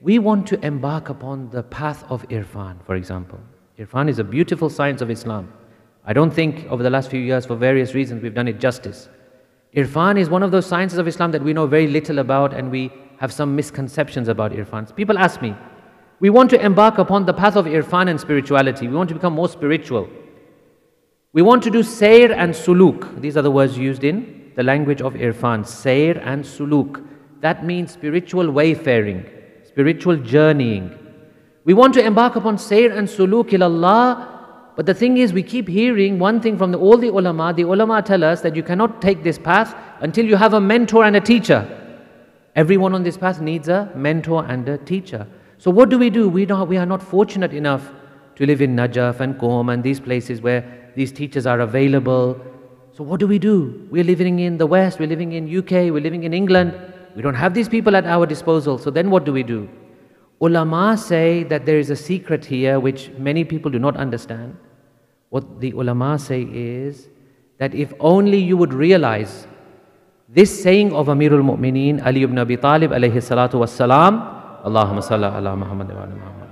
we want to embark upon the path of Irfan, for example. Irfan is a beautiful science of Islam. I don't think over the last few years, for various reasons, we've done it justice. Irfan is one of those sciences of Islam that we know very little about, and we have some misconceptions about Irfan. People ask me, we want to embark upon the path of Irfan and spirituality. We want to become more spiritual. We want to do sayr and suluk. These are the words used in the language of Irfan. Sayr and suluk. That means spiritual wayfaring, spiritual journeying. We want to embark upon sayr and suluk ilallah. But the thing is, we keep hearing one thing from all the ulama. The ulama tell us that you cannot take this path until you have a mentor and a teacher. Everyone on this path needs a mentor and a teacher. So what do? We are not fortunate enough to live in Najaf and Qom and these places where these teachers are available. So what do? We're living in the West, we're living in UK, we're living in England. We don't have these people at our disposal. So then what do? Ulama say that there is a secret here which many people do not understand. What the ulama say is that if only you would realize this saying of Amirul Mu'mineen Ali ibn Abi Talib alayhi salatu wassalam, Allahumma salli ala Muhammad wa ala Muhammad.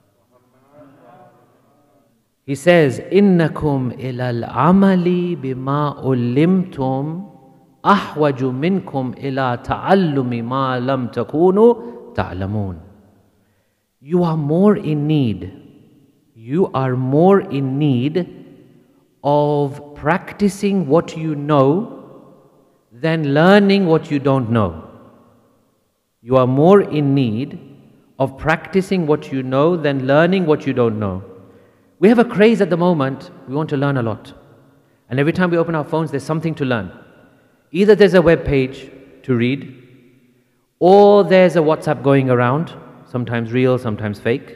He says, Innakum ilal amali bima ulimtum ahwaju minkum ila ta'allumi ma lam takunu ta'lamun. You are more in need of practicing what you know than learning what you don't know. You are more in need of practicing what you know than learning what you don't know. We have a craze at the moment, we want to learn a lot. And every time we open our phones, there's something to learn. Either there's a web page to read, or there's a WhatsApp going around, sometimes real, sometimes fake.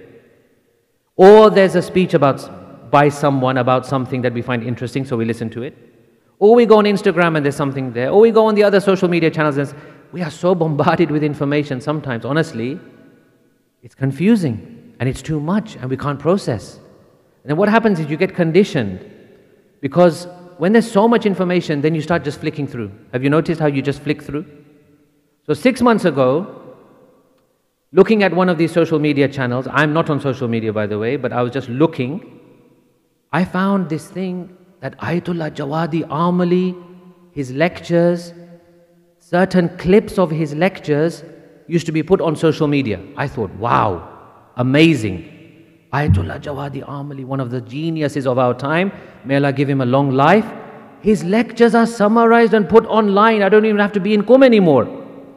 Or there's a speech by someone about something that we find interesting, so we listen to it. Or we go on Instagram and there's something there. Or we go on the other social media channels and we are so bombarded with information sometimes, honestly, it's confusing and it's too much and we can't process. And then what happens is you get conditioned, because when there's so much information, then you start just flicking through. Have you noticed how you just flick through? So 6 months ago, looking at one of these social media channels, I'm not on social media by the way, but I was just looking, I found this thing that Ayatollah Jawadi Amali, his lectures, certain clips of his lectures used to be put on social media. I thought, wow, amazing. Ayatollah Jawadi Amali, one of the geniuses of our time, may Allah give him a long life. His lectures are summarized and put online. I don't even have to be in Qom anymore.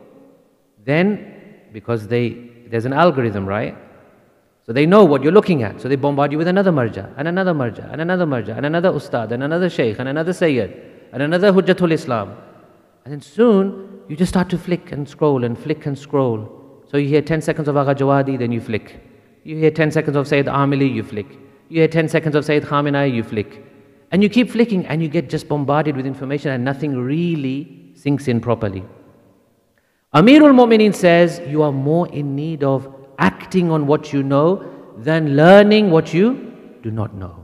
Then, because there's an algorithm, right? So they know what you're looking at. So they bombard you with another marja, and another marja, and another marja, and another ustad, and another shaykh, and another sayyid, and another hujjatul Islam. And then soon, you just start to flick and scroll and flick and scroll. So you hear 10 seconds of Agha Jawadi, then you flick. You hear 10 seconds of Sayyid Amili, you flick. You hear 10 seconds of Sayyid Khamenei, you flick. And you keep flicking, and you get just bombarded with information, and nothing really sinks in properly. Amirul Mu'mineen says, you are more in need of acting on what you know than learning what you do not know.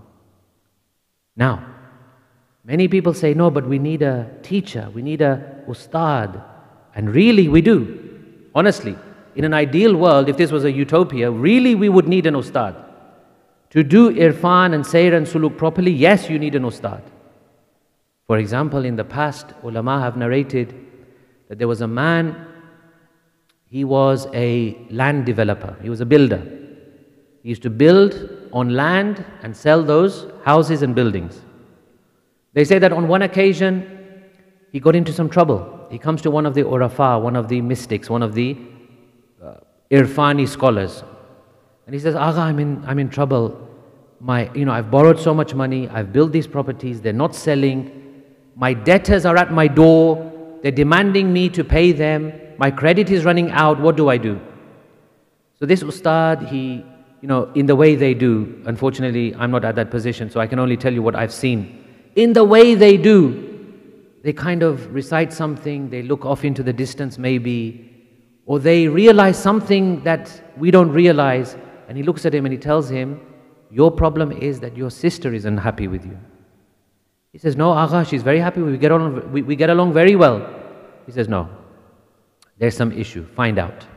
Now, many people say, no, but we need a teacher, we need a ustad. And really we do. Honestly, in an ideal world, if this was a utopia, really we would need an ustad. To do irfan and sayr and suluk properly, yes, you need an ustad. For example, in the past, ulama have narrated that there was a man, he was a land developer, he was a builder. He used to build on land and sell those houses and buildings. They say that on one occasion, he got into some trouble. He comes to one of the urafa, one of the mystics, one of the irfani scholars. And he says, Agha, I'm in trouble. I've borrowed so much money, I've built these properties, they're not selling. My debtors are at my door, they're demanding me to pay them. My credit is running out, what do I do? So this ustad, he, in the way they do, unfortunately, I'm not at that position, so I can only tell you what I've seen. In the way they do, they kind of recite something, they look off into the distance maybe, or they realize something that we don't realize, and he looks at him and he tells him, your problem is that your sister is unhappy with you. He says, no, Agha, she's very happy, we get along very well. He says, no, there's some issue, find out.